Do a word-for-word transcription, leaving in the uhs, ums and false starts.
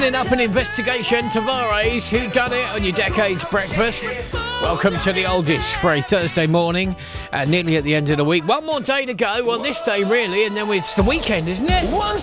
Up an investigation, Tavares, who done it on your Decades Breakfast. Welcome to the oldest for a Thursday morning, uh, nearly at the end of the week. One more day to go, well this day really, and then it's the weekend, isn't it?